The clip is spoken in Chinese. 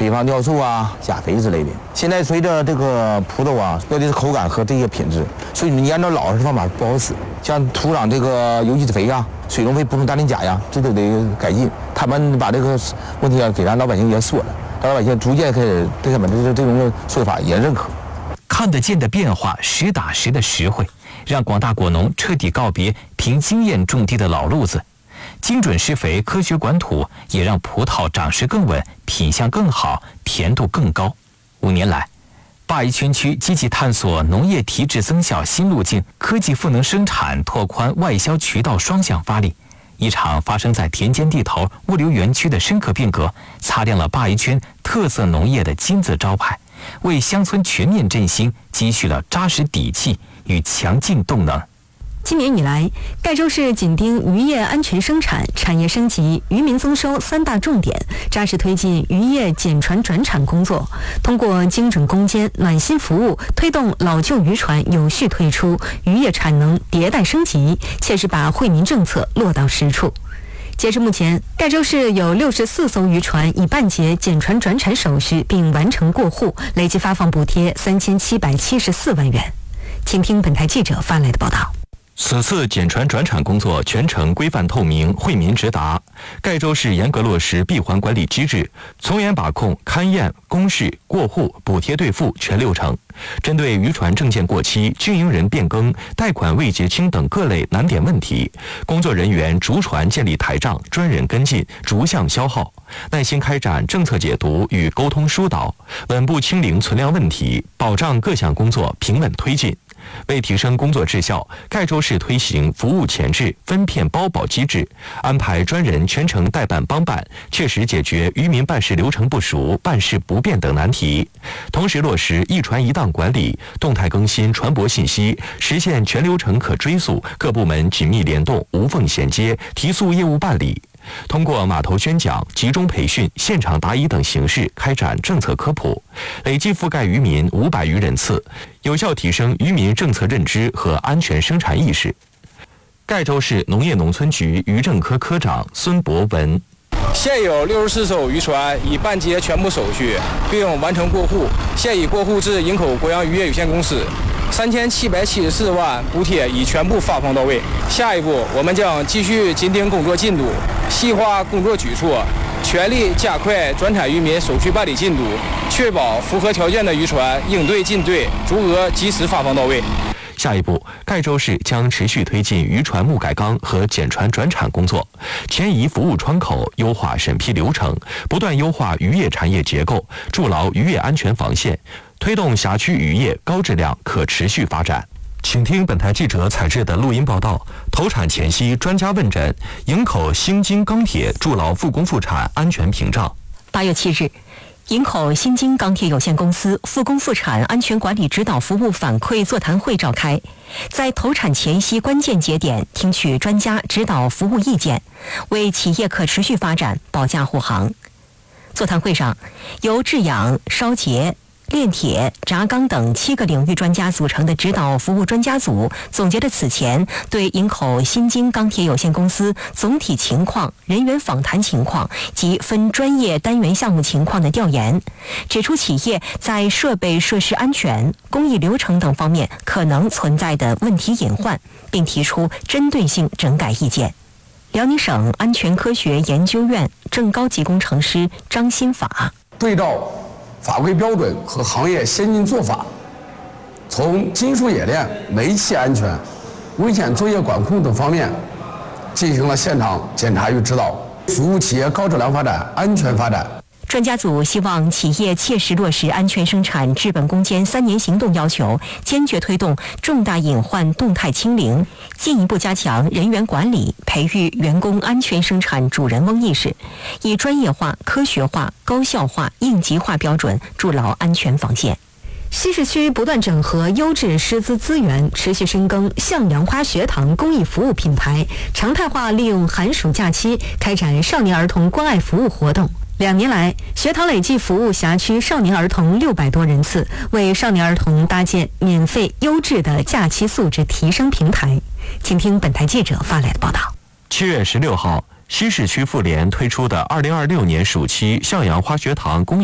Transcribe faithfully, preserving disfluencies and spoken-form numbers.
比方尿素啊、钾肥之类的。现在随着这个葡萄啊，要的是口感和这些品质，所以你按照老式方法不好使。像土壤这个有机质肥呀、水溶肥补充氮磷钾呀，这都得改进。他们把这个问题啊给咱老百姓也说了，让老百姓逐渐开始对他们这这种说法也认可。 看得见的变化，实打实的实惠，让广大果农彻底告别凭经验种地的老路子。精准施肥、科学管土，也让葡萄长势更稳，品相更好，甜度更高。五年来，灞宜圈区积极探索农业提质增效新路径，科技赋能生产，拓宽外销渠道双向发力。一场发生在田间地头物流园区的深刻变革，擦亮了灞宜圈特色农业的金字招牌，为乡村全面振兴积蓄了扎实底气与强劲动能。 今年以来，盖州市紧盯渔业安全生产、产业升级、渔民增收三大重点，扎实推进渔业减船转产工作，通过精准攻坚、暖心服务，推动老旧渔船有序退出，渔业产能迭代升级，切实把惠民政策落到实处。截至目前，盖州市有六十四艘渔船已办结减船转产手续并完成过户，累计发放补贴三千七百七十四万元。请听本台记者发来的报道。 此次减船转产工作全程规范透明、惠民直达。盖州市严格落实闭环管理机制，从严把控勘验、公示、过户、补贴兑付全流程。针对渔船证件过期、经营人变更、贷款未结清等各类难点问题，工作人员逐船建立台账，专人跟进，逐项消耗，耐心开展政策解读与沟通疏导，稳步清零存量问题，保障各项工作平稳推进。为提升工作质效，盖州市推行服务前置、分片包保机制，安排专人全程代办帮办，切实解决渔民办事流程不熟、办事不便等难题。同时落实一船一档管理，动态更新船舶信息，实现全流程可追溯，各部门紧密联动，无缝衔接，提速业务办理。通过码头宣讲、集中培训、现场答疑等形式开展政策科普，累计覆盖渔民五百余人次，有效提升渔民政策认知和安全生产意识。盖州市农业农村局渔政科科长孙博文： 现有六十四艘渔船已办结全部手续，并完成过户，现已过户至营口国阳渔业有限公司。三千七百七十四万补贴已全部发放到位。下一步，我们将继续紧盯工作进度，细化工作举措，全力加快转产渔民手续办理进度，确保符合条件的渔船应对进对，足额及时发放到位。 下一步，盖州市将持续推进渔船木改缸和减船转产工作，前移服务窗口，优化审批流程，不断优化渔业产业结构，筑牢渔业安全防线，推动辖区渔业高质量可持续发展。请听本台记者采制的录音报道。投产前夕专家问诊，营口新京钢铁筑牢复工复产安全屏障。 八月七日，营口新京钢铁有限公司复工复产安全管理指导服务反馈座谈会召开，在投产前夕关键节点听取专家指导服务意见，为企业可持续发展保驾护航。座谈会上，由制氧、烧结、炼铁、轧钢等七个领域专家组成的指导服务专家组总结了此前对营口新京钢铁有限公司总体情况、人员访谈情况及分专业单元项目情况的调研，指出企业在设备设施安全、工艺流程等方面可能存在的问题隐患，并提出针对性整改意见。辽宁省安全科学研究院正高级工程师张新法： 对照法规标准和行业先进做法，从金属冶炼、煤气安全、危险作业管控等方面进行了现场检查与指导，服务企业高质量发展、安全发展。 专家组希望企业切实落实安全生产治本攻坚三年行动要求，坚决推动重大隐患动态清零，进一步加强人员管理，培育员工安全生产主人翁意识，以专业化、科学化、高效化、应急化标准筑牢安全防线。西市区不断整合优质师资资源，持续深耕向阳花学堂公益服务品牌，常态化利用寒暑假期开展少年儿童关爱服务活动。两年来，学堂累计服务辖区少年儿童六百多人次，为少年儿童搭建免费优质的假期素质提升平台。请听本台记者发来的报道。 七月十六号，西市区妇联推出的二零二六年暑期向阳花学堂公益